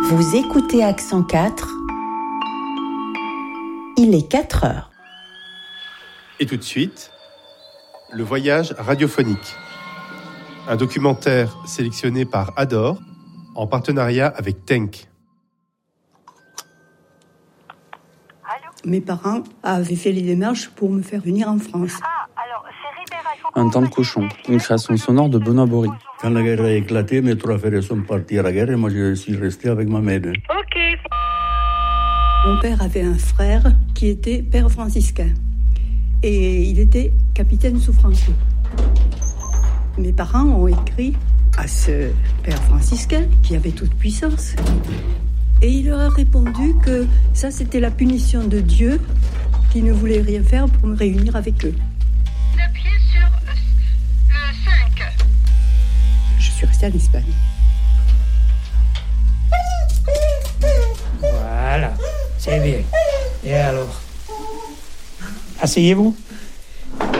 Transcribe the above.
Vous écoutez Accent 4. Il est 4 heures. Et tout de suite, le voyage radiophonique. Un documentaire sélectionné par Ador en partenariat avec Tenk. Mes parents avaient fait les démarches pour me faire venir en France. Un temps de cochon, une création sonore de Benoît Bory. Quand la guerre a éclaté, mes 3 frères sont partis à la guerre et moi je suis resté avec ma mère. Ok. Mon père avait un frère qui était père franciscain. Et il était capitaine sous Franco. Mes parents ont écrit à ce père franciscain qui avait toute puissance. Et il leur a répondu que ça c'était la punition de Dieu qui ne voulait rien faire pour me réunir avec eux. Le pied sur le 5. Je suis restée en Espagne. Voilà, c'est bien. Et alors? Asseyez-vous.